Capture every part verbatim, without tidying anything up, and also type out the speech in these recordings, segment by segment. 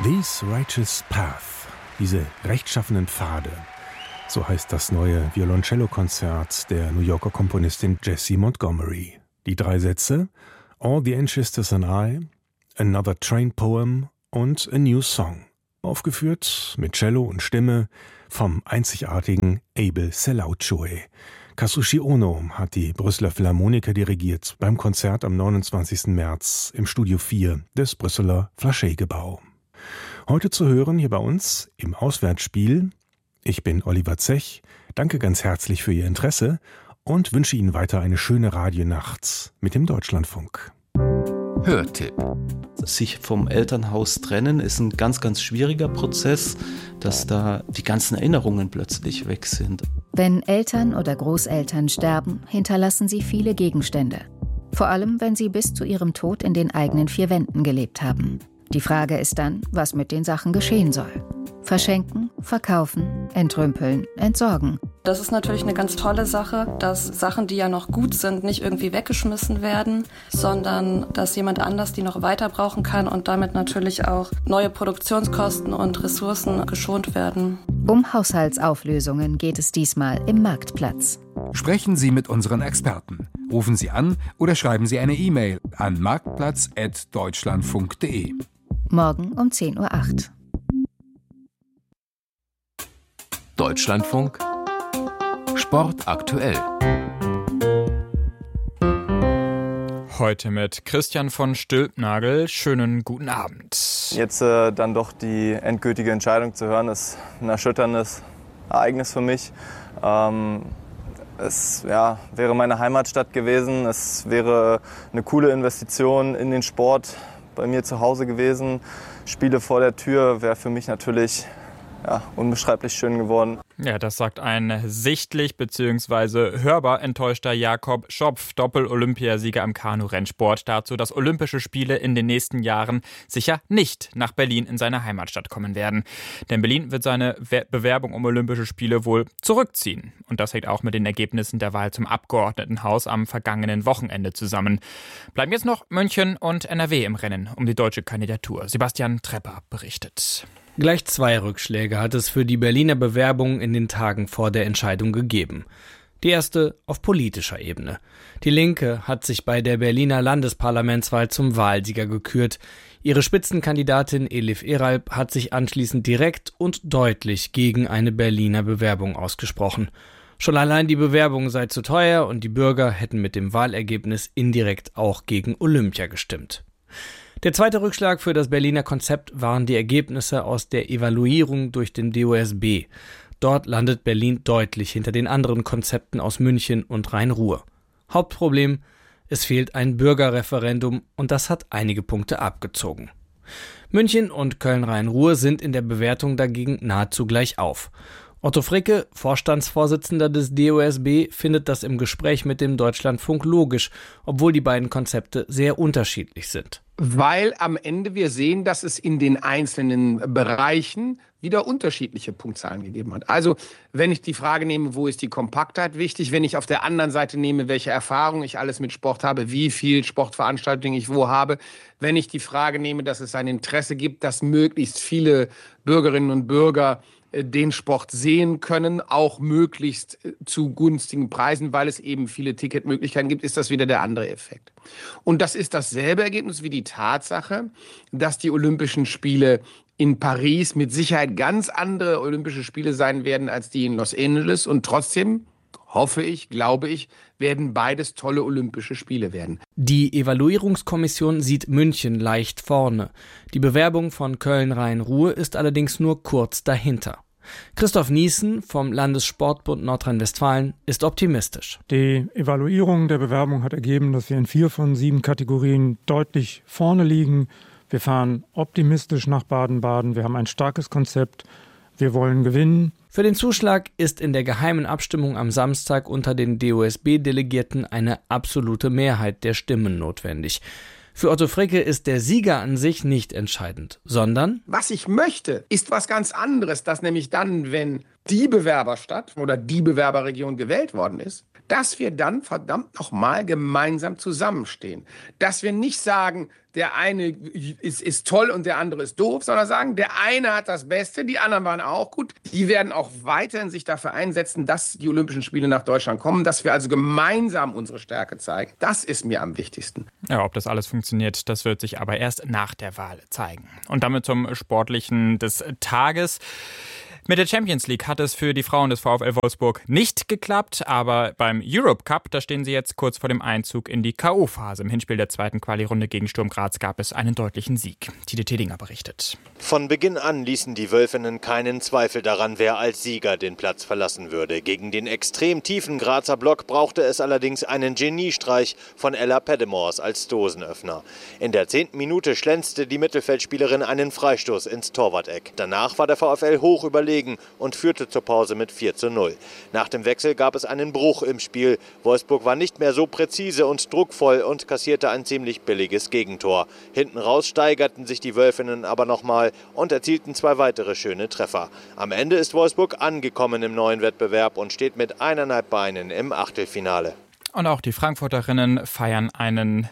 This Righteous Path, diese rechtschaffenen Pfade, so heißt das neue Violoncello-Konzert der New Yorker Komponistin Jessie Montgomery. Die drei Sätze: All the Ancestors and I, Another Train Poem und A New Song. Aufgeführt mit Cello und Stimme vom einzigartigen Abel Selauchoe. Kazushi Ono hat die Brüsseler Philharmoniker dirigiert beim Konzert am neunundzwanzigsten März im Studio vier des Brüsseler Flaschet-Gebau. Heute zu hören hier bei uns im Auswärtsspiel. Ich bin Oliver Zech, danke ganz herzlich für Ihr Interesse und wünsche Ihnen weiter eine schöne Radionacht mit dem Deutschlandfunk. Hörtipp. Sich vom Elternhaus trennen ist ein ganz, ganz schwieriger Prozess, dass da die ganzen Erinnerungen plötzlich weg sind. Wenn Eltern oder Großeltern sterben, hinterlassen sie viele Gegenstände. Vor allem, wenn sie bis zu ihrem Tod in den eigenen vier Wänden gelebt haben. Die Frage ist dann, was mit den Sachen geschehen soll. Verschenken, verkaufen, entrümpeln, entsorgen. Das ist natürlich eine ganz tolle Sache, dass Sachen, die ja noch gut sind, nicht irgendwie weggeschmissen werden, sondern dass jemand anders die noch weiter brauchen kann und damit natürlich auch neue Produktionskosten und Ressourcen geschont werden. Um Haushaltsauflösungen geht es diesmal im Marktplatz. Sprechen Sie mit unseren Experten. Rufen Sie an oder schreiben Sie eine E-Mail an marktplatz at deutschlandfunk punkt de. Morgen um zehn Uhr acht. Deutschlandfunk Sport aktuell. Heute mit Christian von Stülpnagel. Schönen guten Abend. Jetzt äh, dann doch die endgültige Entscheidung zu hören, ist ein erschütterndes Ereignis für mich. Ähm, es ja, wäre meine Heimatstadt gewesen. Es wäre eine coole Investition in den Sport bei mir zu Hause gewesen. Spiele vor der Tür wäre für mich natürlich ja, unbeschreiblich schön geworden. Ja, das sagt ein sichtlich bzw. hörbar enttäuschter Jakob Schopf, Doppel-Olympiasieger im Kanu-Rennsport. Dazu, dass Olympische Spiele in den nächsten Jahren sicher nicht nach Berlin in seine Heimatstadt kommen werden. Denn Berlin wird seine Bewerbung um Olympische Spiele wohl zurückziehen. Und das hängt auch mit den Ergebnissen der Wahl zum Abgeordnetenhaus am vergangenen Wochenende zusammen. Bleiben jetzt noch München und N R W im Rennen um die deutsche Kandidatur. Sebastian Trepper berichtet. Gleich zwei Rückschläge hat es für die Berliner Bewerbung in den Tagen vor der Entscheidung gegeben. Die erste auf politischer Ebene. Die Linke hat sich bei der Berliner Landesparlamentswahl zum Wahlsieger gekürt. Ihre Spitzenkandidatin Elif Eralp hat sich anschließend direkt und deutlich gegen eine Berliner Bewerbung ausgesprochen. Schon allein die Bewerbung sei zu teuer und die Bürger hätten mit dem Wahlergebnis indirekt auch gegen Olympia gestimmt. Der zweite Rückschlag für das Berliner Konzept waren die Ergebnisse aus der Evaluierung durch den D O S B. Dort landet Berlin deutlich hinter den anderen Konzepten aus München und Rhein-Ruhr. Hauptproblem: es fehlt ein Bürgerreferendum und das hat einige Punkte abgezogen. München und Köln-Rhein-Ruhr sind in der Bewertung dagegen nahezu gleich auf. Otto Fricke, Vorstandsvorsitzender des D O S B, findet das im Gespräch mit dem Deutschlandfunk logisch, obwohl die beiden Konzepte sehr unterschiedlich sind. Weil am Ende wir sehen, dass es in den einzelnen Bereichen wieder unterschiedliche Punktzahlen gegeben hat. Also wenn ich die Frage nehme, wo ist die Kompaktheit wichtig, wenn ich auf der anderen Seite nehme, welche Erfahrung ich alles mit Sport habe, wie viel Sportveranstaltungen ich wo habe, wenn ich die Frage nehme, dass es ein Interesse gibt, dass möglichst viele Bürgerinnen und Bürger den Sport sehen können, auch möglichst zu günstigen Preisen, weil es eben viele Ticketmöglichkeiten gibt, ist das wieder der andere Effekt. Und das ist dasselbe Ergebnis wie die Tatsache, dass die Olympischen Spiele in Paris mit Sicherheit ganz andere Olympische Spiele sein werden als die in Los Angeles. Und trotzdem, hoffe ich, glaube ich, werden beides tolle Olympische Spiele werden. Die Evaluierungskommission sieht München leicht vorne. Die Bewerbung von Köln-Rhein-Ruhr ist allerdings nur kurz dahinter. Christoph Niesen vom Landessportbund Nordrhein-Westfalen ist optimistisch. Die Evaluierung der Bewerbung hat ergeben, dass wir in vier von sieben Kategorien deutlich vorne liegen. Wir fahren optimistisch nach Baden-Baden. Wir haben ein starkes Konzept. Wir wollen gewinnen. Für den Zuschlag ist in der geheimen Abstimmung am Samstag unter den D O S B-Delegierten eine absolute Mehrheit der Stimmen notwendig. Für Otto Fricke ist der Sieger an sich nicht entscheidend, sondern: Was ich möchte, ist was ganz anderes, dass nämlich dann, wenn die Bewerberstadt oder die Bewerberregion gewählt worden ist, dass wir dann verdammt nochmal gemeinsam zusammenstehen. Dass wir nicht sagen, der eine ist, ist toll und der andere ist doof, sondern sagen, der eine hat das Beste, die anderen waren auch gut. Die werden auch weiterhin sich dafür einsetzen, dass die Olympischen Spiele nach Deutschland kommen, dass wir also gemeinsam unsere Stärke zeigen. Das ist mir am wichtigsten. Ja, ob das alles funktioniert, das wird sich aber erst nach der Wahl zeigen. Und damit zum Sportlichen des Tages. Mit der Champions League hat es für die Frauen des VfL Wolfsburg nicht geklappt, aber beim Europe Cup, da stehen sie jetzt kurz vor dem Einzug in die K O-Phase. Im Hinspiel der zweiten Quali-Runde gegen Sturm Graz gab es einen deutlichen Sieg. Tide Tedinger berichtet. Von Beginn an ließen die Wölfinnen keinen Zweifel daran, wer als Sieger den Platz verlassen würde. Gegen den extrem tiefen Grazer Block brauchte es allerdings einen Geniestreich von Ella Pedemors als Dosenöffner. In der zehnten Minute schlänzte die Mittelfeldspielerin einen Freistoß ins Torwart-Eck. Danach war der VfL hoch überlegen und führte zur Pause mit vier zu null. Nach dem Wechsel gab es einen Bruch im Spiel. Wolfsburg war nicht mehr so präzise und druckvoll und kassierte ein ziemlich billiges Gegentor. Hinten raus steigerten sich die Wölfinnen aber nochmal und erzielten zwei weitere schöne Treffer. Am Ende ist Wolfsburg angekommen im neuen Wettbewerb und steht mit eineinhalb Beinen im Achtelfinale. Und auch die Frankfurterinnen feiern einen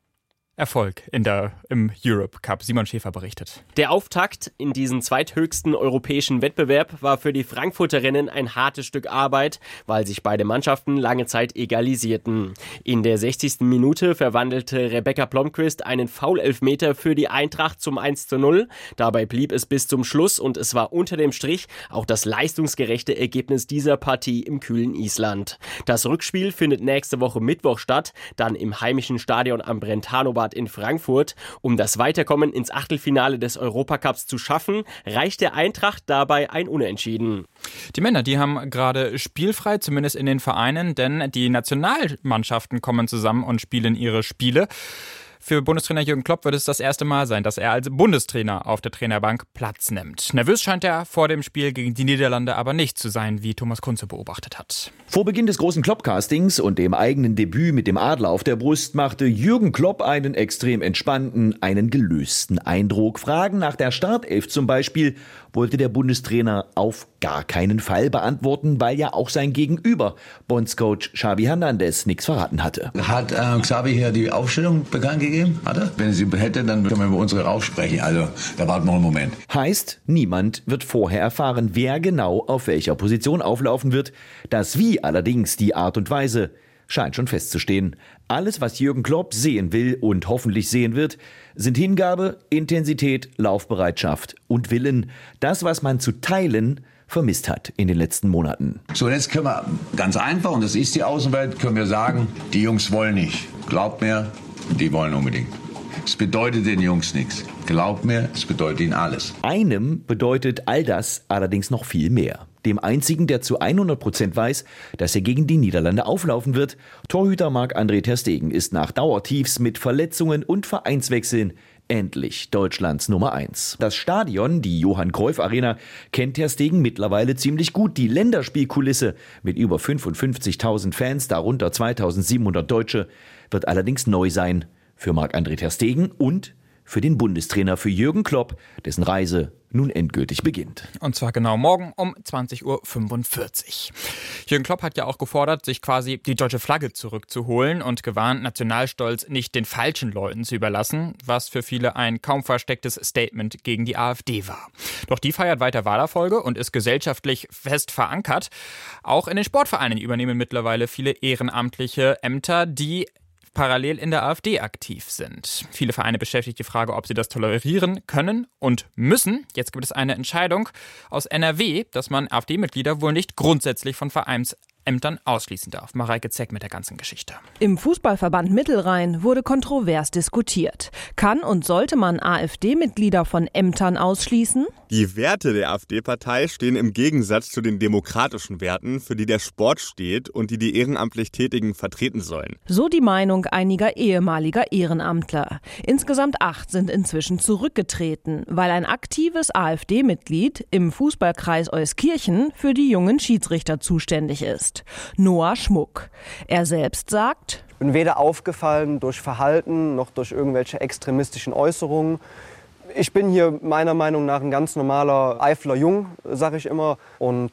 Erfolg in der, im Europe Cup. Simon Schäfer berichtet. Der Auftakt in diesen zweithöchsten europäischen Wettbewerb war für die Frankfurterinnen ein hartes Stück Arbeit, weil sich beide Mannschaften lange Zeit egalisierten. In der sechzigsten Minute verwandelte Rebecca Blomqvist einen Foul-Elfmeter für die Eintracht zum eins zu null. Dabei blieb es bis zum Schluss und es war unter dem Strich auch das leistungsgerechte Ergebnis dieser Partie im kühlen Island. Das Rückspiel findet nächste Woche Mittwoch statt, dann im heimischen Stadion am Brentano-Bad in Frankfurt. Um das Weiterkommen ins Achtelfinale des Europacups zu schaffen, reicht der Eintracht dabei ein Unentschieden. Die Männer, die haben gerade spielfrei, zumindest in den Vereinen, denn die Nationalmannschaften kommen zusammen und spielen ihre Spiele. Für Bundestrainer Jürgen Klopp wird es das erste Mal sein, dass er als Bundestrainer auf der Trainerbank Platz nimmt. Nervös scheint er vor dem Spiel gegen die Niederlande aber nicht zu sein, wie Thomas Kunze beobachtet hat. Vor Beginn des großen Klopp-Castings und dem eigenen Debüt mit dem Adler auf der Brust machte Jürgen Klopp einen extrem entspannten, einen gelösten Eindruck. Fragen nach der Startelf zum Beispiel wollte der Bundestrainer auf gar keinen Fall beantworten, weil ja auch sein Gegenüber, Bondscoach Xabi Hernandez, nichts verraten hatte. Hat äh, Xabi hier die Aufstellung bekannt gegeben? Hat er? Wenn er sie hätte, dann können wir über unsere aufsprechen. Also, da warten wir einen Moment. Heißt, niemand wird vorher erfahren, wer genau auf welcher Position auflaufen wird. Das Wie allerdings, die Art und Weise, scheint schon festzustehen. Alles, was Jürgen Klopp sehen will und hoffentlich sehen wird, sind Hingabe, Intensität, Laufbereitschaft und Willen. Das, was man zu teilen vermisst hat in den letzten Monaten. So, jetzt können wir ganz einfach, und das ist die Außenwelt, können wir sagen, die Jungs wollen nicht. Glaubt mir, die wollen unbedingt. Es bedeutet den Jungs nichts. Glaubt mir, es bedeutet ihnen alles. Einem bedeutet all das allerdings noch viel mehr. Dem einzigen, der zu hundert Prozent weiß, dass er gegen die Niederlande auflaufen wird. Torhüter Marc-André ter Stegen ist nach Dauertiefs mit Verletzungen und Vereinswechseln endlich Deutschlands Nummer eins. Das Stadion, die Johann-Cruyff-Arena, kennt ter Stegen mittlerweile ziemlich gut. Die Länderspielkulisse mit über fünfundfünfzigtausend Fans, darunter zweitausendsiebenhundert Deutsche, wird allerdings neu sein für Marc-André ter Stegen und für den Bundestrainer, für Jürgen Klopp, dessen Reise nun endgültig beginnt. Und zwar genau morgen um zwanzig Uhr fünfundvierzig. Jürgen Klopp hat ja auch gefordert, sich quasi die deutsche Flagge zurückzuholen und gewarnt, Nationalstolz nicht den falschen Leuten zu überlassen, was für viele ein kaum verstecktes Statement gegen die AfD war. Doch die feiert weiter Wahlerfolge und ist gesellschaftlich fest verankert. Auch in den Sportvereinen übernehmen mittlerweile viele ehrenamtliche Ämter, die parallel in der AfD aktiv sind. Viele Vereine beschäftigt die Frage, ob sie das tolerieren können und müssen. Jetzt gibt es eine Entscheidung aus N R W, dass man AfD-Mitglieder wohl nicht grundsätzlich von Vereinsämtern ausschließen darf. Mareike Zeck mit der ganzen Geschichte. Im Fußballverband Mittelrhein wurde kontrovers diskutiert. Kann und sollte man AfD-Mitglieder von Ämtern ausschließen? Die Werte der AfD-Partei stehen im Gegensatz zu den demokratischen Werten, für die der Sport steht und die die ehrenamtlich Tätigen vertreten sollen. So die Meinung einiger ehemaliger Ehrenamtler. Insgesamt acht sind inzwischen zurückgetreten, weil ein aktives AfD-Mitglied im Fußballkreis Euskirchen für die jungen Schiedsrichter zuständig ist. Noah Schmuck. Er selbst sagt: Ich bin weder aufgefallen durch Verhalten noch durch irgendwelche extremistischen Äußerungen. Ich bin hier meiner Meinung nach ein ganz normaler Eifler Jung, sage ich immer. Und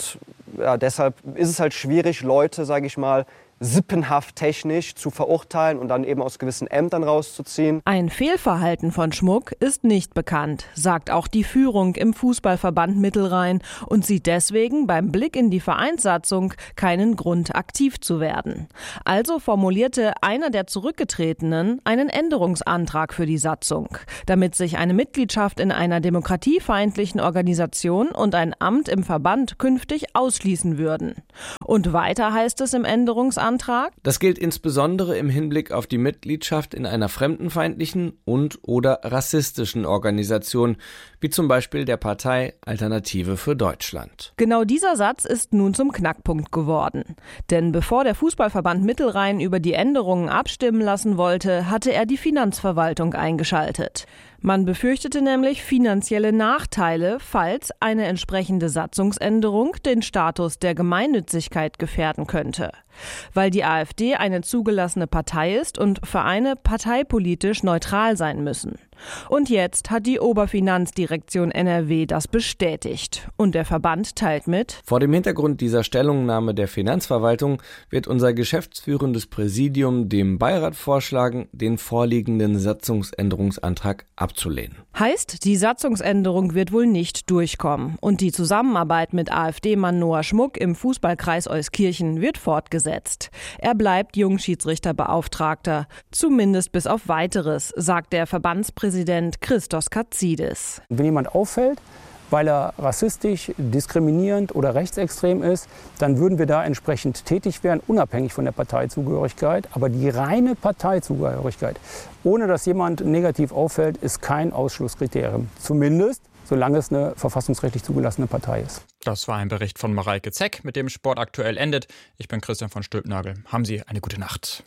ja, deshalb ist es halt schwierig, Leute, sage ich mal, sippenhaft technisch zu verurteilen und dann eben aus gewissen Ämtern rauszuziehen. Ein Fehlverhalten von Schmuck ist nicht bekannt, sagt auch die Führung im Fußballverband Mittelrhein und sieht deswegen beim Blick in die Vereinssatzung keinen Grund, aktiv zu werden. Also formulierte einer der Zurückgetretenen einen Änderungsantrag für die Satzung, damit sich eine Mitgliedschaft in einer demokratiefeindlichen Organisation und ein Amt im Verband künftig ausschließen würden. Und weiter heißt es im Änderungsantrag, das gilt insbesondere im Hinblick auf die Mitgliedschaft in einer fremdenfeindlichen und oder rassistischen Organisation, wie zum Beispiel der Partei Alternative für Deutschland. Genau dieser Satz ist nun zum Knackpunkt geworden. Denn bevor der Fußballverband Mittelrhein über die Änderungen abstimmen lassen wollte, hatte er die Finanzverwaltung eingeschaltet. Man befürchtete nämlich finanzielle Nachteile, falls eine entsprechende Satzungsänderung den Status der Gemeinnützigkeit gefährden könnte. Weil die AfD eine zugelassene Partei ist und Vereine parteipolitisch neutral sein müssen. Und jetzt hat die Oberfinanzdirektion N R W das bestätigt. Und der Verband teilt mit: Vor dem Hintergrund dieser Stellungnahme der Finanzverwaltung wird unser geschäftsführendes Präsidium dem Beirat vorschlagen, den vorliegenden Satzungsänderungsantrag abzulehnen. Heißt, die Satzungsänderung wird wohl nicht durchkommen. Und die Zusammenarbeit mit AfD-Mann Noah Schmuck im Fußballkreis Euskirchen wird fortgesetzt. Er bleibt Jungschiedsrichterbeauftragter. Zumindest bis auf Weiteres, sagt der Verbandspräsident Präsident Christos Katzidis. Wenn jemand auffällt, weil er rassistisch, diskriminierend oder rechtsextrem ist, dann würden wir da entsprechend tätig werden, unabhängig von der Parteizugehörigkeit. Aber die reine Parteizugehörigkeit, ohne dass jemand negativ auffällt, ist kein Ausschlusskriterium. Zumindest, solange es eine verfassungsrechtlich zugelassene Partei ist. Das war ein Bericht von Mareike Zeck, mit dem Sport aktuell endet. Ich bin Christian von Stülpnagel. Haben Sie eine gute Nacht.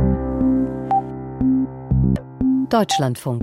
Deutschlandfunk.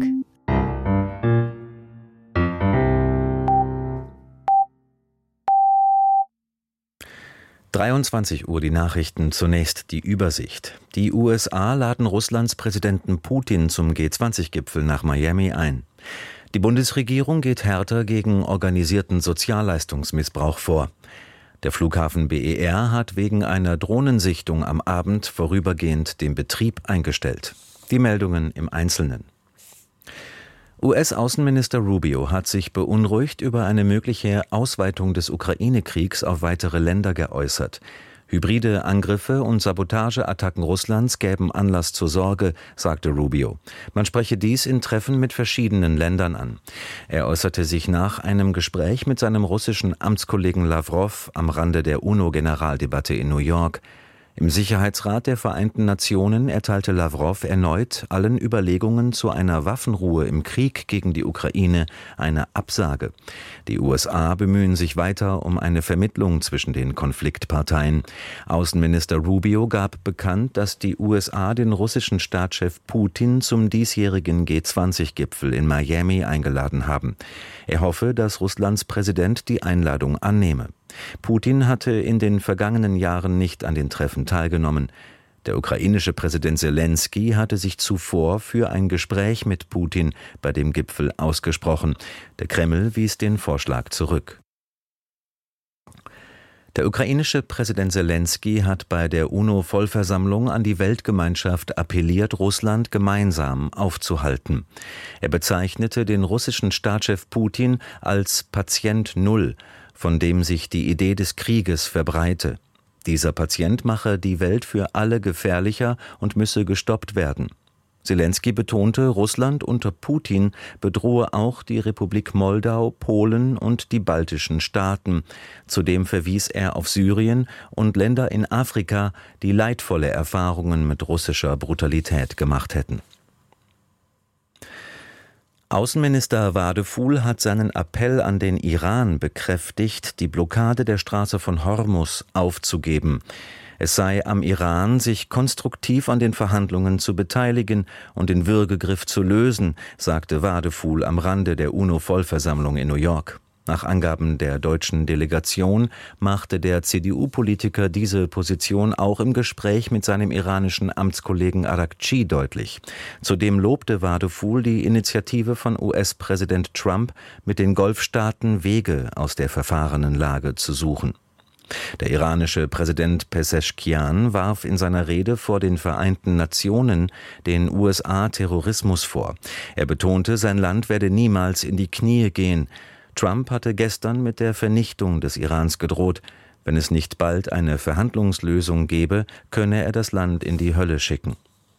dreiundzwanzig Uhr die Nachrichten, zunächst die Übersicht. Die U S A laden Russlands Präsidenten Putin zum G zwanzig Gipfel nach Miami ein. Die Bundesregierung geht härter gegen organisierten Sozialleistungsmissbrauch vor. Der Flughafen B E R hat wegen einer Drohnensichtung am Abend vorübergehend den Betrieb eingestellt. Die Meldungen im Einzelnen. U S-Außenminister Rubio hat sich beunruhigt über eine mögliche Ausweitung des Ukraine-Kriegs auf weitere Länder geäußert. Hybride Angriffe und Sabotageattacken Russlands gäben Anlass zur Sorge, sagte Rubio. Man spreche dies in Treffen mit verschiedenen Ländern an. Er äußerte sich nach einem Gespräch mit seinem russischen Amtskollegen Lavrov am Rande der UNO-Generaldebatte in New York. Im Sicherheitsrat der Vereinten Nationen erteilte Lavrov erneut allen Überlegungen zu einer Waffenruhe im Krieg gegen die Ukraine eine Absage. Die U S A bemühen sich weiter um eine Vermittlung zwischen den Konfliktparteien. Außenminister Rubio gab bekannt, dass die U S A den russischen Staatschef Putin zum diesjährigen G zwanzig Gipfel in Miami eingeladen haben. Er hoffe, dass Russlands Präsident die Einladung annehme. Putin hatte in den vergangenen Jahren nicht an den Treffen teilgenommen. Der ukrainische Präsident Selensky hatte sich zuvor für ein Gespräch mit Putin bei dem Gipfel ausgesprochen. Der Kreml wies den Vorschlag zurück. Der ukrainische Präsident Selensky hat bei der UNO-Vollversammlung an die Weltgemeinschaft appelliert, Russland gemeinsam aufzuhalten. Er bezeichnete den russischen Staatschef Putin als Patient Null, von dem sich die Idee des Krieges verbreite. Dieser Patient mache die Welt für alle gefährlicher und müsse gestoppt werden. Selensky betonte, Russland unter Putin bedrohe auch die Republik Moldau, Polen und die baltischen Staaten. Zudem verwies er auf Syrien und Länder in Afrika, die leidvolle Erfahrungen mit russischer Brutalität gemacht hätten. Außenminister Wadefuhl hat seinen Appell an den Iran bekräftigt, die Blockade der Straße von Hormuz aufzugeben. Es sei am Iran, sich konstruktiv an den Verhandlungen zu beteiligen und den Würgegriff zu lösen, sagte Wadefuhl am Rande der UNO-Vollversammlung in New York. Nach Angaben der deutschen Delegation machte der C D U-Politiker diese Position auch im Gespräch mit seinem iranischen Amtskollegen Araghchi deutlich. Zudem lobte Wadefuhl die Initiative von U S-Präsident Trump, mit den Golfstaaten Wege aus der verfahrenen Lage zu suchen. Der iranische Präsident Pezeshkian warf in seiner Rede vor den Vereinten Nationen den U S A Terrorismus vor. Er betonte, sein Land werde niemals in die Knie gehen. Trump hatte gestern mit der Vernichtung des Irans gedroht. Wenn es nicht bald eine Verhandlungslösung gebe, könne er das Land in die Hölle schicken.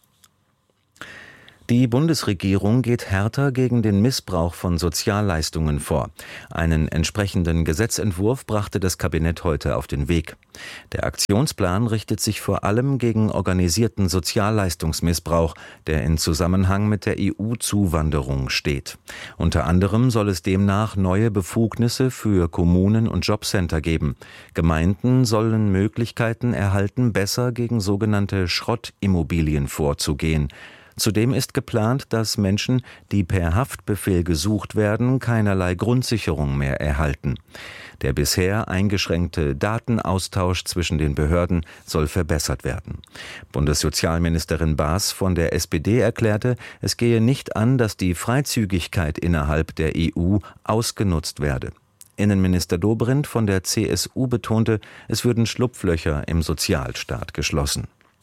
Die Bundesregierung geht härter gegen den Missbrauch von Sozialleistungen vor. Einen entsprechenden Gesetzentwurf brachte das Kabinett heute auf den Weg. Der Aktionsplan richtet sich vor allem gegen organisierten Sozialleistungsmissbrauch, der in Zusammenhang mit der E U-Zuwanderung steht. Unter anderem soll es demnach neue Befugnisse für Kommunen und Jobcenter geben. Gemeinden sollen Möglichkeiten erhalten, besser gegen sogenannte Schrottimmobilien vorzugehen. Zudem ist geplant, dass Menschen, die per Haftbefehl gesucht werden, keinerlei Grundsicherung mehr erhalten. Der bisher eingeschränkte Datenaustausch zwischen den Behörden soll verbessert werden. Bundessozialministerin Baas von der S P D erklärte, es gehe nicht an, dass die Freizügigkeit innerhalb der E U ausgenutzt werde. Innenminister Dobrindt von der C S U betonte, es würden Schlupflöcher im Sozialstaat geschlossen.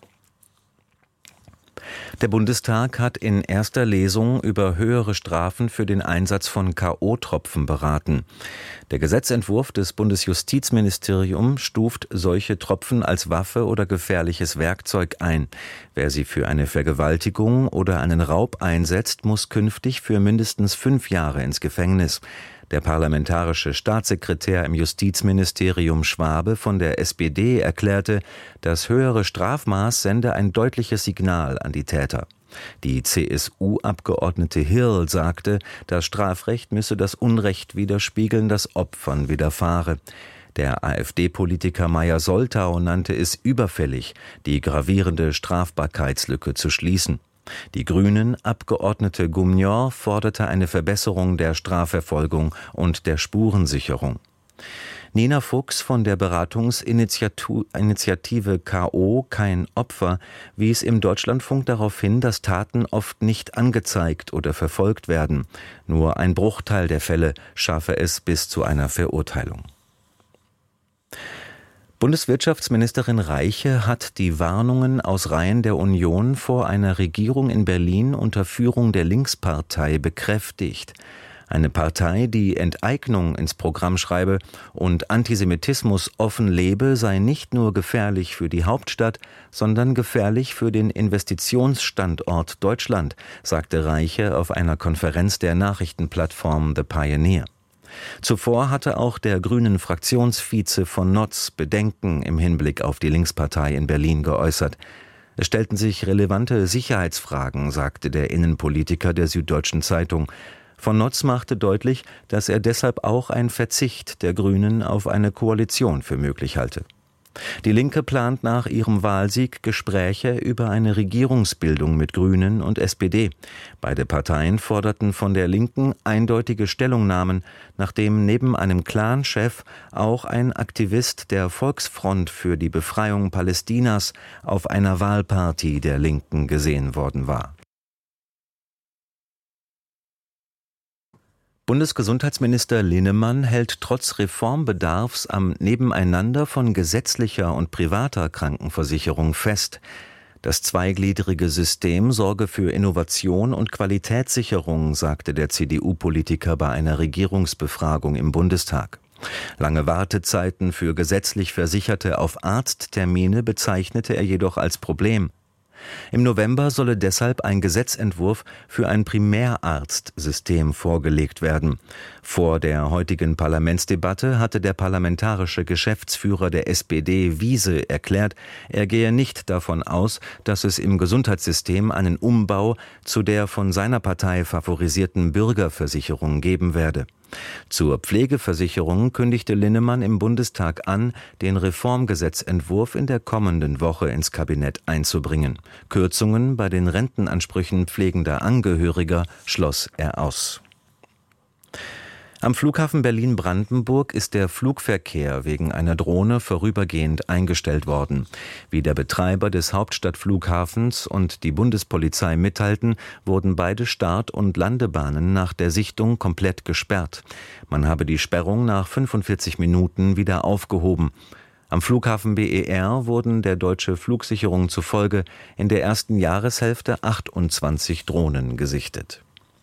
Der Bundestag hat in erster Lesung über höhere Strafen für den Einsatz von K O-Tropfen beraten. Der Gesetzentwurf des Bundesjustizministeriums stuft solche Tropfen als Waffe oder gefährliches Werkzeug ein. Wer sie für eine Vergewaltigung oder einen Raub einsetzt, muss künftig für mindestens fünf Jahre ins Gefängnis. Der parlamentarische Staatssekretär im Justizministerium Schwabe von der S P D erklärte, das höhere Strafmaß sende ein deutliches Signal an die Täter. Die C S U-Abgeordnete Hirl sagte, das Strafrecht müsse das Unrecht widerspiegeln, das Opfern widerfahre. Der A f D-Politiker Meyer-Soltau nannte es überfällig, die gravierende Strafbarkeitslücke zu schließen. Die Grünen-Abgeordnete Gumnior forderte eine Verbesserung der Strafverfolgung und der Spurensicherung. Nina Fuchs von der Beratungsinitiative K O Kein Opfer wies im Deutschlandfunk darauf hin, dass Taten oft nicht angezeigt oder verfolgt werden. Nur ein Bruchteil der Fälle schaffe es bis zu einer Verurteilung. Bundeswirtschaftsministerin Reiche hat die Warnungen aus Reihen der Union vor einer Regierung in Berlin unter Führung der Linkspartei bekräftigt. Eine Partei, die Enteignung ins Programm schreibe und Antisemitismus offen lebe, sei nicht nur gefährlich für die Hauptstadt, sondern gefährlich für den Investitionsstandort Deutschland, sagte Reiche auf einer Konferenz der Nachrichtenplattform The Pioneer. Zuvor hatte auch der grünen Fraktionsvize von Notz Bedenken im Hinblick auf die Linkspartei in Berlin geäußert. Es stellten sich relevante Sicherheitsfragen, sagte der Innenpolitiker der Süddeutschen Zeitung. Von Notz machte deutlich, dass er deshalb auch einen Verzicht der Grünen auf eine Koalition für möglich halte. Die Linke plant nach ihrem Wahlsieg Gespräche über eine Regierungsbildung mit Grünen und S P D. Beide Parteien forderten von der Linken eindeutige Stellungnahmen, nachdem neben einem Clan-Chef auch ein Aktivist der Volksfront für die Befreiung Palästinas auf einer Wahlparty der Linken gesehen worden war. Bundesgesundheitsminister Linnemann hält trotz Reformbedarfs am Nebeneinander von gesetzlicher und privater Krankenversicherung fest. Das zweigliedrige System sorge für Innovation und Qualitätssicherung, sagte der C D U-Politiker bei einer Regierungsbefragung im Bundestag. Lange Wartezeiten für gesetzlich Versicherte auf Arzttermine bezeichnete er jedoch als Problem. Im November solle deshalb ein Gesetzentwurf für ein Primärarztsystem vorgelegt werden. Vor der heutigen Parlamentsdebatte hatte der parlamentarische Geschäftsführer der S P D Wiese erklärt, er gehe nicht davon aus, dass es im Gesundheitssystem einen Umbau zu der von seiner Partei favorisierten Bürgerversicherung geben werde. Zur Pflegeversicherung kündigte Linnemann im Bundestag an, den Reformgesetzentwurf in der kommenden Woche ins Kabinett einzubringen. Kürzungen bei den Rentenansprüchen pflegender Angehöriger schloss er aus. Am Flughafen Berlin-Brandenburg ist der Flugverkehr wegen einer Drohne vorübergehend eingestellt worden. Wie der Betreiber des Hauptstadtflughafens und die Bundespolizei mitteilten, wurden beide Start- und Landebahnen nach der Sichtung komplett gesperrt. Man habe die Sperrung nach fünfundvierzig Minuten wieder aufgehoben. Am Flughafen B E R wurden der Deutsche Flugsicherung zufolge in der ersten Jahreshälfte achtundzwanzig Drohnen gesichtet.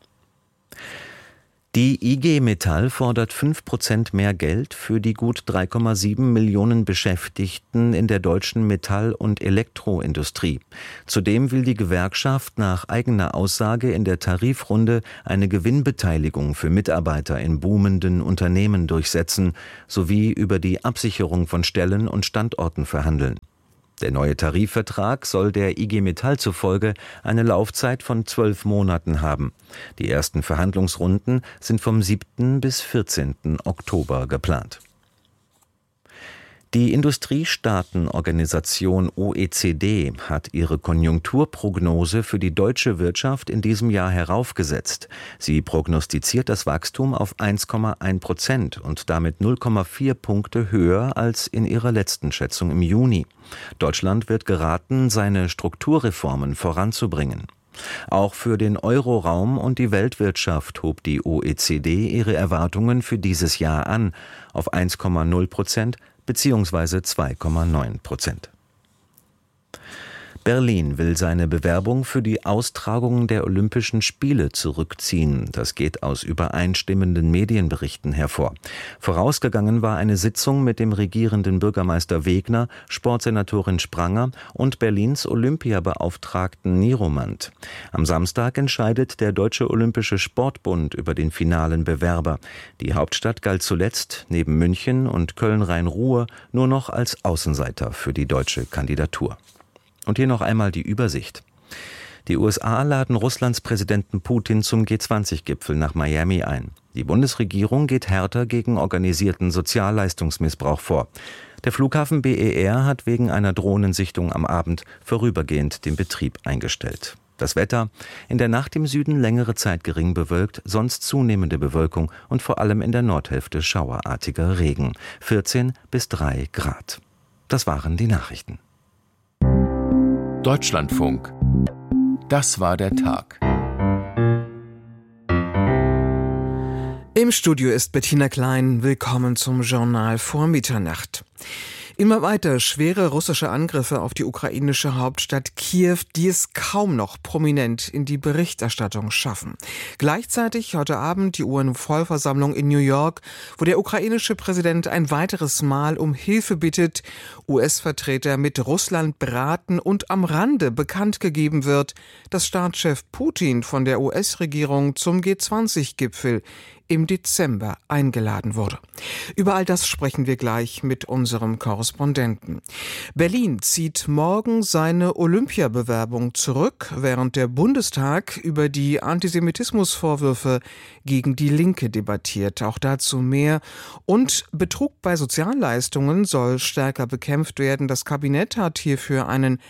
Die I G Metall fordert fünf Prozent mehr Geld für die gut drei Komma sieben Millionen Beschäftigten in der deutschen Metall- und Elektroindustrie. Zudem will die Gewerkschaft nach eigener Aussage in der Tarifrunde eine Gewinnbeteiligung für Mitarbeiter in boomenden Unternehmen durchsetzen, sowie über die Absicherung von Stellen und Standorten verhandeln. Der neue Tarifvertrag soll der I G Metall zufolge eine Laufzeit von zwölf Monaten haben. Die ersten Verhandlungsrunden sind vom siebten bis vierzehnten Oktober geplant. Die Industriestaatenorganisation O E C D hat ihre Konjunkturprognose für die deutsche Wirtschaft in diesem Jahr heraufgesetzt. Sie prognostiziert das Wachstum auf eins Komma eins Prozent und damit null Komma vier Punkte höher als in ihrer letzten Schätzung im Juni. Deutschland wird geraten, seine Strukturreformen voranzubringen. Auch für den Euroraum und die Weltwirtschaft hob die O E C D ihre Erwartungen für dieses Jahr an auf eins Komma null Prozent beziehungsweise zwei Komma neun Prozent. Berlin will seine Bewerbung für die Austragung der Olympischen Spiele zurückziehen. Das geht aus übereinstimmenden Medienberichten hervor. Vorausgegangen war eine Sitzung mit dem regierenden Bürgermeister Wegner, Sportsenatorin Spranger und Berlins Olympiabeauftragten Nieromant. Am Samstag entscheidet der Deutsche Olympische Sportbund über den finalen Bewerber. Die Hauptstadt galt zuletzt neben München und Köln-Rhein-Ruhr nur noch als Außenseiter für die deutsche Kandidatur. Und hier noch einmal die Übersicht. Die U S A laden Russlands Präsidenten Putin zum G zwanzig Gipfel nach Miami ein. Die Bundesregierung geht härter gegen organisierten Sozialleistungsmissbrauch vor. Der Flughafen B E R hat wegen einer Drohnensichtung am Abend vorübergehend den Betrieb eingestellt. Das Wetter: in der Nacht im Süden längere Zeit gering bewölkt, sonst zunehmende Bewölkung und vor allem in der Nordhälfte schauerartiger Regen. vierzehn bis drei Grad. Das waren die Nachrichten. Deutschlandfunk. Das war der Tag. Im Studio ist Bettina Klein. Willkommen zum Journal vor Mitternacht. Immer weiter schwere russische Angriffe auf die ukrainische Hauptstadt Kiew, die es kaum noch prominent in die Berichterstattung schaffen. Gleichzeitig heute Abend die U N-Vollversammlung in New York, wo der ukrainische Präsident ein weiteres Mal um Hilfe bittet, U S-Vertreter mit Russland beraten und am Rande bekannt gegeben wird, dass Staatschef Putin von der U S-Regierung zum G zwanzig Gipfel im Dezember eingeladen wurde. Über all das sprechen wir gleich mit unserem Korrespondenten. Berlin zieht morgen seine Olympiabewerbung zurück, während der Bundestag über die Antisemitismusvorwürfe gegen die Linke debattiert. Auch dazu mehr. Und Betrug bei Sozialleistungen soll stärker bekämpft werden. Das Kabinett hat hierfür einen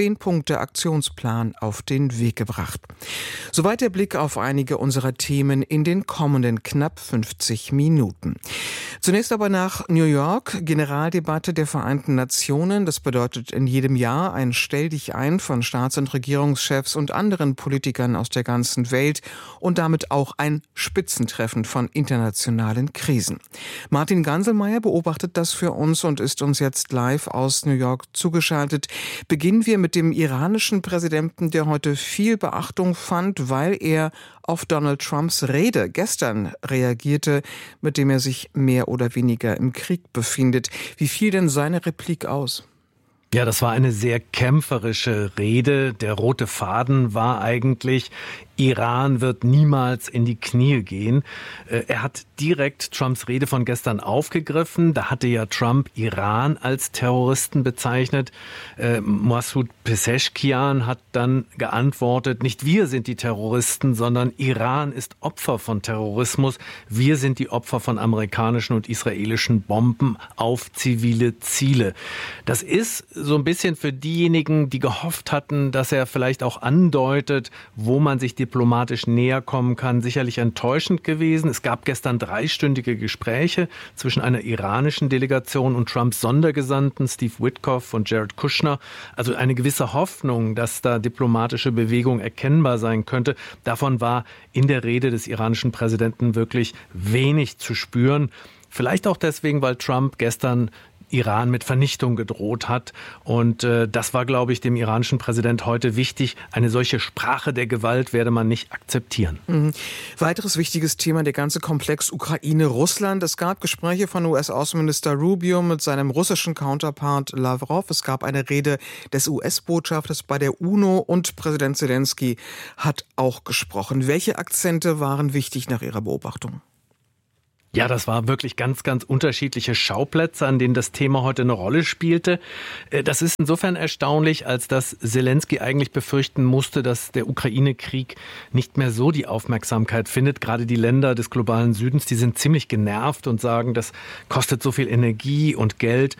Zehn-Punkte-Aktionsplan auf den Weg gebracht. Soweit der Blick auf einige unserer Themen in den kommenden knapp fünfzig Minuten. Zunächst aber nach New York, Generaldebatte der Vereinten Nationen. Das bedeutet in jedem Jahr ein Stell-dich-ein von Staats- und Regierungschefs und anderen Politikern aus der ganzen Welt und damit auch ein Spitzentreffen von internationalen Krisen. Martin Ganselmeier beobachtet das für uns und ist uns jetzt live aus New York zugeschaltet. Beginnen wir mit dem iranischen Präsidenten, der heute viel Beachtung fand, weil er auf Donald Trumps Rede gestern reagierte, mit dem er sich mehr oder weniger im Krieg befindet. Wie fiel denn seine Replik aus? Ja, das war eine sehr kämpferische Rede. Der rote Faden war eigentlich: Iran wird niemals in die Knie gehen. Er hat direkt Trumps Rede von gestern aufgegriffen. Da hatte ja Trump Iran als Terroristen bezeichnet. Äh, Masoud Pezeshkian hat dann geantwortet: Nicht wir sind die Terroristen, sondern Iran ist Opfer von Terrorismus. Wir sind die Opfer von amerikanischen und israelischen Bomben auf zivile Ziele. Das ist so ein bisschen für diejenigen, die gehofft hatten, dass er vielleicht auch andeutet, wo man sich diplomatisch näher kommen kann, sicherlich enttäuschend gewesen. Es gab gestern dreistündige Gespräche zwischen einer iranischen Delegation und Trumps Sondergesandten Steve Witkoff und Jared Kushner. Also eine gewisse Hoffnung, dass da diplomatische Bewegung erkennbar sein könnte. Davon war in der Rede des iranischen Präsidenten wirklich wenig zu spüren. Vielleicht auch deswegen, weil Trump gestern Iran mit Vernichtung gedroht hat. Und äh, das war, glaube ich, dem iranischen Präsident heute wichtig. Eine solche Sprache der Gewalt werde man nicht akzeptieren. Mhm. Weiteres wichtiges Thema, der ganze Komplex Ukraine-Russland. Es gab Gespräche von U S-Außenminister Rubio mit seinem russischen Counterpart Lavrov. Es gab eine Rede des U S-Botschafters bei der UNO und Präsident Zelensky hat auch gesprochen. Welche Akzente waren wichtig nach Ihrer Beobachtung? Ja, das war wirklich ganz, ganz unterschiedliche Schauplätze, an denen das Thema heute eine Rolle spielte. Das ist insofern erstaunlich, als dass Zelensky eigentlich befürchten musste, dass der Ukraine-Krieg nicht mehr so die Aufmerksamkeit findet. Gerade die Länder des globalen Südens, die sind ziemlich genervt und sagen, das kostet so viel Energie und Geld.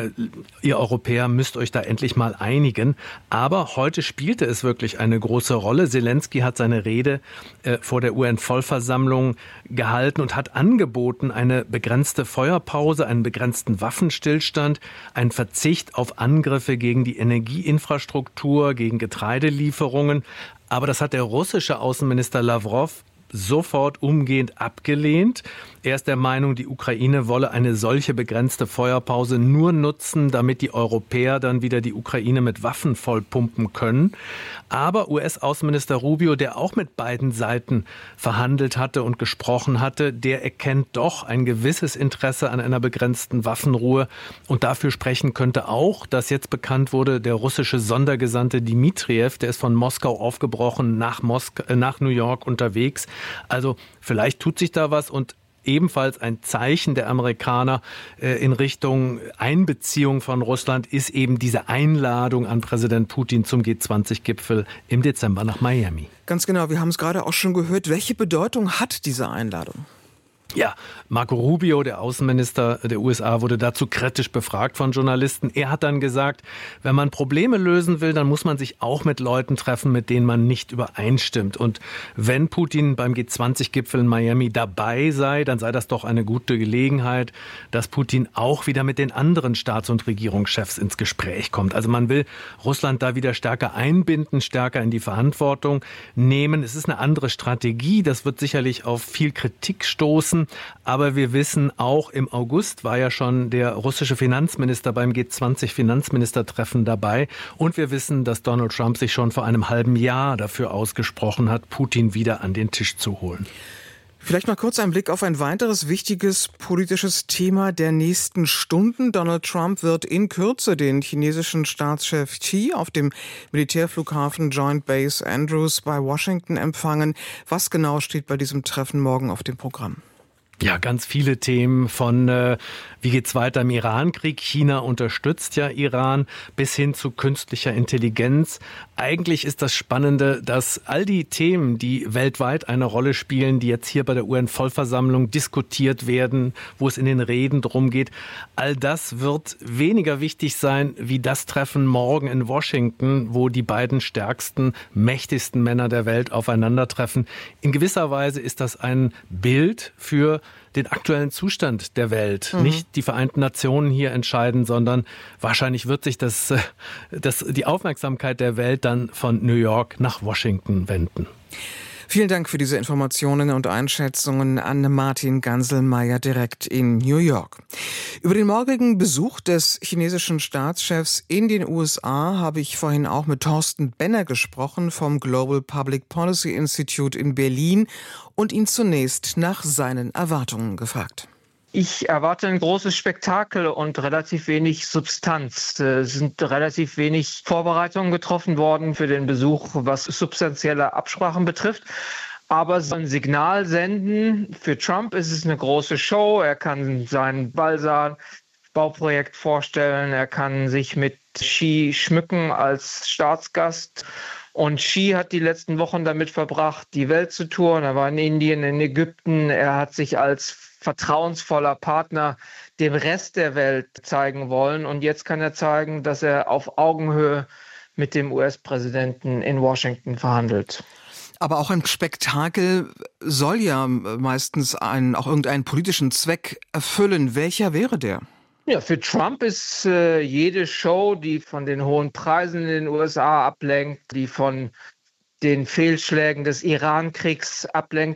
Ihr Europäer müsst euch da endlich mal einigen. Aber heute spielte es wirklich eine große Rolle. Zelensky hat seine Rede vor der U N-Vollversammlung gehalten und hat angeboten, eine begrenzte Feuerpause, einen begrenzten Waffenstillstand, einen Verzicht auf Angriffe gegen die Energieinfrastruktur, gegen Getreidelieferungen. Aber das hat der russische Außenminister Lavrov sofort umgehend abgelehnt. Er ist der Meinung, die Ukraine wolle eine solche begrenzte Feuerpause nur nutzen, damit die Europäer dann wieder die Ukraine mit Waffen vollpumpen können. Aber U S-Außenminister Rubio, der auch mit beiden Seiten verhandelt hatte und gesprochen hatte, der erkennt doch ein gewisses Interesse an einer begrenzten Waffenruhe. Und dafür sprechen könnte auch, dass jetzt bekannt wurde, der russische Sondergesandte Dmitriev, der ist von Moskau aufgebrochen, nach, Mosk- äh, nach New York unterwegs. Also vielleicht tut sich da was und ebenfalls ein Zeichen der Amerikaner äh, in Richtung Einbeziehung von Russland ist eben diese Einladung an Präsident Putin zum G zwanzig Gipfel im Dezember nach Miami. Ganz genau, wir haben es gerade auch schon gehört. Welche Bedeutung hat diese Einladung? Ja, Marco Rubio, der Außenminister der U S A, wurde dazu kritisch befragt von Journalisten. Er hat dann gesagt, wenn man Probleme lösen will, dann muss man sich auch mit Leuten treffen, mit denen man nicht übereinstimmt. Und wenn Putin beim G zwanzig Gipfel in Miami dabei sei, dann sei das doch eine gute Gelegenheit, dass Putin auch wieder mit den anderen Staats- und Regierungschefs ins Gespräch kommt. Also man will Russland da wieder stärker einbinden, stärker in die Verantwortung nehmen. Es ist eine andere Strategie. Das wird sicherlich auf viel Kritik stoßen. Aber wir wissen auch, im August war ja schon der russische Finanzminister beim G zwanzig Finanzministertreffen dabei. Und wir wissen, dass Donald Trump sich schon vor einem halben Jahr dafür ausgesprochen hat, Putin wieder an den Tisch zu holen. Vielleicht noch kurz ein Blick auf ein weiteres wichtiges politisches Thema der nächsten Stunden. Donald Trump wird in Kürze den chinesischen Staatschef Xi auf dem Militärflughafen Joint Base Andrews bei Washington empfangen. Was genau steht bei diesem Treffen morgen auf dem Programm? Ja, ganz viele Themen von äh, wie geht's weiter im Iran-Krieg? China unterstützt ja Iran bis hin zu künstlicher Intelligenz. Eigentlich ist das Spannende, dass all die Themen, die weltweit eine Rolle spielen, die jetzt hier bei der U N-Vollversammlung diskutiert werden, wo es in den Reden drum geht, all das wird weniger wichtig sein wie das Treffen morgen in Washington, wo die beiden stärksten, mächtigsten Männer der Welt aufeinandertreffen. In gewisser Weise ist das ein Bild für den aktuellen Zustand der Welt. Mhm. Nicht die Vereinten Nationen hier entscheiden, sondern wahrscheinlich wird sich das, das, die Aufmerksamkeit der Welt dann von New York nach Washington wenden. Vielen Dank für diese Informationen und Einschätzungen an Martin Ganselmeier direkt in New York. Über den morgigen Besuch des chinesischen Staatschefs in den U S A habe ich vorhin auch mit Thorsten Benner gesprochen vom Global Public Policy Institute in Berlin und ihn zunächst nach seinen Erwartungen gefragt. Ich erwarte ein großes Spektakel und relativ wenig Substanz. Es sind relativ wenig Vorbereitungen getroffen worden für den Besuch, was substanzielle Absprachen betrifft. Aber so ein Signal senden, für Trump ist es eine große Show. Er kann sein Balsan-Bauprojekt vorstellen. Er kann sich mit Xi schmücken als Staatsgast. Und Xi hat die letzten Wochen damit verbracht, die Welt zu touren. Er war in Indien, in Ägypten. Er hat sich als vertrauensvoller Partner dem Rest der Welt zeigen wollen. Und jetzt kann er zeigen, dass er auf Augenhöhe mit dem U S-Präsidenten in Washington verhandelt. Aber auch ein Spektakel soll ja meistens einen, auch irgendeinen politischen Zweck erfüllen. Welcher wäre der? Ja, für Trump ist äh, jede Show, die von den hohen Preisen in den U S A ablenkt, die von den Fehlschlägen des Iran-Kriegs ablenkt,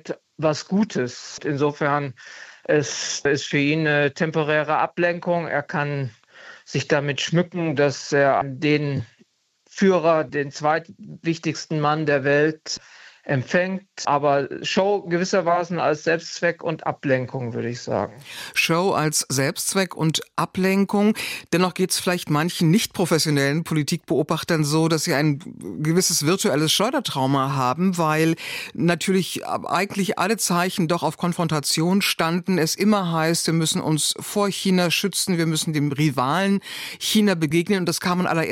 was Gutes. Insofern ist es für ihn eine temporäre Ablenkung. Er kann sich damit schmücken, dass er den Führer, den zweitwichtigsten Mann der Welt, empfängt, aber Show gewissermaßen als Selbstzweck und Ablenkung, würde ich sagen. Show als Selbstzweck und Ablenkung. Dennoch geht es vielleicht manchen nicht professionellen Politikbeobachtern so, dass sie ein gewisses virtuelles Schleudertrauma haben, weil natürlich eigentlich alle Zeichen doch auf Konfrontation standen. Es immer heißt, wir müssen uns vor China schützen, wir müssen dem Rivalen China begegnen und das kam an allererster